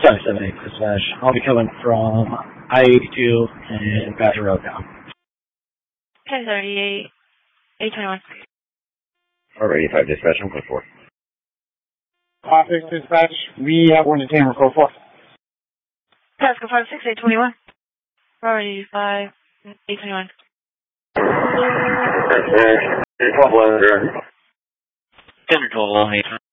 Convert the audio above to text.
778 dispatch. I'll be coming from I-82 and Badger Road now. 1038, 821. Alright, 85 dispatch, I'm code 4. 56 dispatch, we have one detained, code 4. Pascal 56, 821. Already 5, 821. 10 or 12, 821.